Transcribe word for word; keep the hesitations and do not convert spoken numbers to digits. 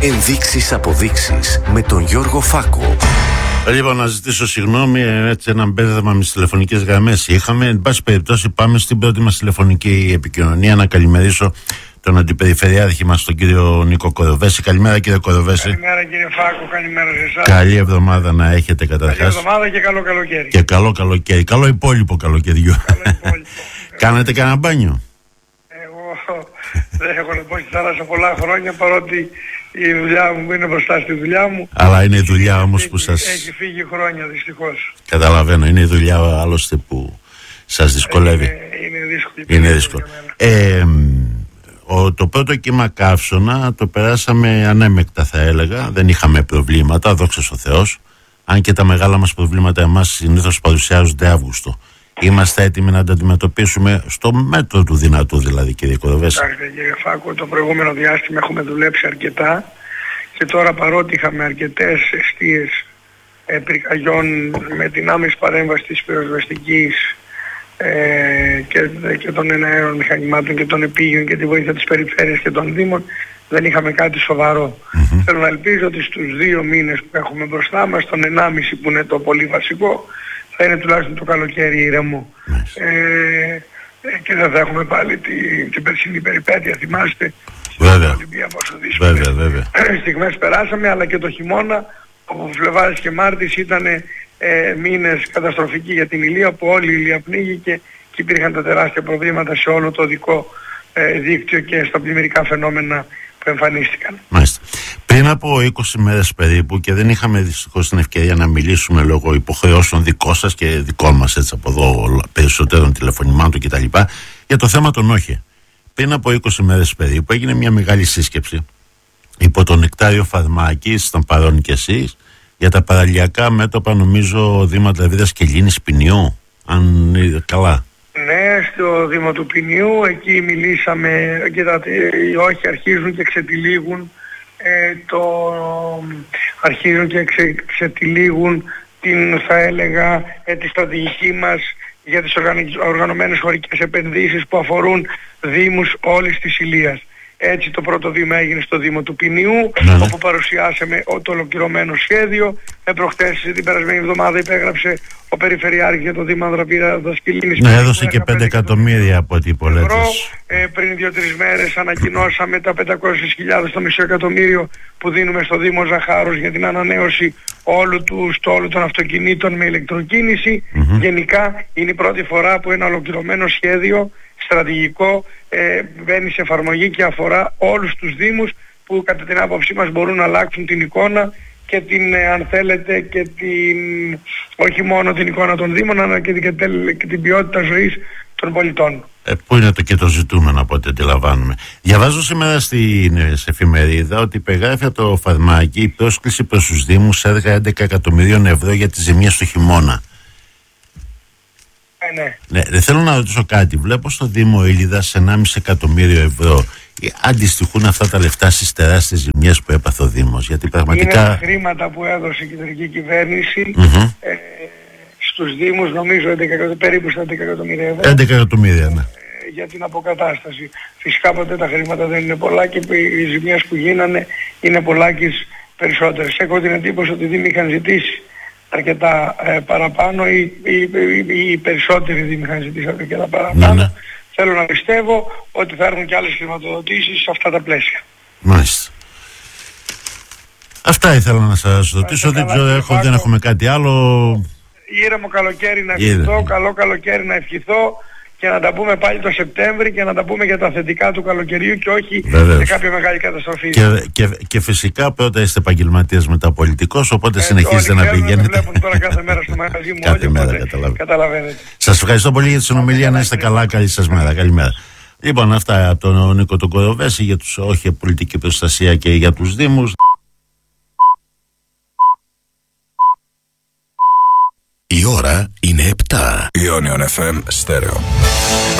Ενδείξεις αποδείξεις με τον Γιώργο Φάκο. Λοιπόν, να ζητήσω συγγνώμη, έτσι ένα μπέρδεμα με τις τηλεφωνικές γραμμές είχαμε. Εν πάση περιπτώσει, πάμε στην πρώτη μας τηλεφωνική επικοινωνία. Να καλημερίσω τον αντιπεριφερειάρχη μας, τον κύριο Νίκο Κοροβέση. Καλημέρα, κύριε Κοροβέση. Καλημέρα, κύριε Φάκο, καλημέρα σε εσάς. Καλή εβδομάδα να έχετε καταρχάς. Καλή εβδομάδα και καλό καλοκαίρι. Και καλό καλοκαίρι. Καλό υπόλοιπο καλοκαιριού. Καλό υπόλοιπο. Κάνετε κανένα μπάνιο? Εγώ δεν έχω να πω στη θάλασσα πολλά χρόνια, παρότι η δουλειά μου είναι μπροστά στη δουλειά μου. Αλλά είναι η δουλειά όμως που σας... Έχει φύγει χρόνια δυστυχώς. Καταλαβαίνω, είναι η δουλειά άλλωστε που σας δυσκολεύει. Είναι, είναι δύσκολη. Είναι δύσκολο. Ε, ο, το πρώτο κύμα καύσωνα το περάσαμε ανέμεκτα, θα έλεγα. Δεν είχαμε προβλήματα, δόξα τω Θεώ. Αν και τα μεγάλα μας προβλήματα εμάς συνήθως παρουσιάζονται Αύγουστο. Είμαστε έτοιμοι να τα αντιμετωπίσουμε στο μέτρο του δυνατού, δηλαδή, κύριε Κοροβέση? Κοιτάξτε, κύριε Φάκο, το προηγούμενο διάστημα έχουμε δουλέψει αρκετά και τώρα, παρότι είχαμε αρκετές εστίες ε, πυρκαγιών με την άμεση παρέμβαση της πυροσβεστικής ε, και, και των εναέρων μηχανημάτων και των επίγειων και τη βοήθεια της περιφέρειας και των δήμων, δεν είχαμε κάτι σοβαρό. Mm-hmm. Θέλω να ελπίζω ότι στους δύο μήνες που έχουμε μπροστά μας, τον ενάμιση που είναι το πολύ βασικό, θα είναι τουλάχιστον το καλοκαίρι ηρεμό. Nice. Ε, και δεν θα έχουμε πάλι την, την περσινή περιπέτεια, θυμάστε. Βέβαια. Βέβαια, βέβαια. Στιγμές περάσαμε, αλλά και το χειμώνα, ο Φλεβάρης και Μάρτης ήταν ε, μήνες καταστροφικοί για την Ηλία, που όλη η Ηλία πνίγηκε και υπήρχαν τα τεράστια προβλήματα σε όλο το οδικό ε, δίκτυο και στα πλημμυρικά φαινόμενα που εμφανίστηκαν. Μάλιστα. Πριν από είκοσι μέρες περίπου, και δεν είχαμε δυστυχώς την ευκαιρία να μιλήσουμε λόγω υποχρεώσεων δικών σας και δικών μας, έτσι από εδώ, περισσότερων τηλεφωνημάτων κτλ., για το θέμα των όχε. Πριν από είκοσι μέρες περίπου έγινε μια μεγάλη σύσκεψη υπό τον Νεκτάριο Φαρμάκη, ήταν παρόν και εσείς, για τα παραλιακά μέτωπα, νομίζω, Δήμα Λεβίδας και Λίνης Ποινιού, αν είναι καλά. Ναι, στο Δήμο του Ποινιού, εκεί μιλήσαμε και τα, οι όχοι αρχίζουν και ξετυλίγουν ε, το, αρχίζουν και ξε, ξετυλίγουν την, θα έλεγα, ε, τη στρατηγική μας για τις οργανωμένες χωρικές επενδύσεις που αφορούν δήμους όλης της Ηλίας. Έτσι το πρώτο βήμα έγινε στο Δήμο του Ποινιού, ναι, ναι. όπου παρουσιάσαμε το ολοκληρωμένο σχέδιο. Ε, προχτές την περασμένη εβδομάδα υπέγραψε ο Περιφερειάρχης για το Δήμο Ανδραπύρα Δασκυλίνης. Ναι, έδωσε και πέντε εκατομμύρια από ό,τι υπολέτες. Ε, πριν δύο-τρεις μέρες ανακοινώσαμε τα πεντακόσιες χιλιάδες, το μισό εκατομμύριο που δίνουμε στο Δήμο Ζαχάρος για την ανανέωση όλου του στόλου των αυτοκινήτων με ηλεκτροκίνηση. Mm-hmm. Γενικά είναι η πρώτη φορά που ένα ολοκληρωμένο σχέδιο στρατηγικό ε, μπαίνει σε εφαρμογή και αφορά όλους τους δήμους, που κατά την άποψή μας μπορούν να αλλάξουν την εικόνα και την, ε, αν θέλετε, και την, όχι μόνο την εικόνα των δήμων, αλλά και την, και την ποιότητα ζωής των πολιτών. Ε, που είναι το και το ζητούμενο από ό,τι αντιλαμβάνουμε. Διαβάζω σήμερα στην εφημερίδα ότι υπεγράφει από το Φαρμάκη η πρόσκληση προς τους δήμους έργα έντεκα εκατομμυρίων ευρώ για τις ζημίες του χειμώνα. Ναι. Ναι, θέλω να ρωτήσω κάτι. Βλέπω στο Δήμο Ήλιδας ενάμιση εκατομμύριο ευρώ. Αντιστοιχούν αυτά τα λεφτά στις τεράστιες ζημιές που έπαθε ο Δήμος? Γιατί πραγματικά είναι τα χρήματα που έδωσε η κεντρική κυβέρνηση mm-hmm. ε, στους Δήμους, νομίζω έντεκα, περίπου στα έντεκα εκατομμύρια ευρώ. έντεκα εκατομμύρια, ναι. Ε, για την αποκατάσταση. Φυσικά ποτέ τα χρήματα δεν είναι πολλά και οι ζημιές που γίνανε είναι πολλάκις περισσότερες. Έχω την εντύπωση ότι οι Δήμοι είχαν ζητήσει αρκετά ε, παραπάνω, ή οι, οι, οι, οι περισσότεροι Δήμοι είχαν ζητήσει αρκετά παραπάνω. Ναι, ναι. Θέλω να πιστεύω ότι θα έρθουν και άλλες χρηματοδοτήσεις σε αυτά τα πλαίσια. Μάλιστα. Αυτά ήθελα να σας ρωτήσω. Δεν ξέρω, έχω, δεν έχουμε κάτι άλλο. Ήρεμο καλοκαίρι να ευχηθώ, Είδε. καλό καλοκαίρι να ευχηθώ, και να τα πούμε πάλι το Σεπτέμβρη και να τα πούμε για τα θετικά του καλοκαιριού και όχι για κάποια μεγάλη καταστροφή. Και, και, και φυσικά πρώτα είστε επαγγελματίας, μετά πολιτικός, οπότε ε, συνεχίζετε να πηγαίνετε. Με βλέπουν τώρα κάθε μέρα στο μαγαζί μου. Κάθε όλοι, μέρα, καταλαβαίνετε. καταλαβαίνετε. Σας ευχαριστώ πολύ για τη συνομιλία, να είστε καλά, καλή σας μέρα. Καλημέρα. Λοιπόν, αυτά από τον Νίκο τον Κοροβέση για τους όχι πολιτική προστασία και για τους Δήμους. Η ώρα είναι επτά. Ionion εφ εμ Στέρεο.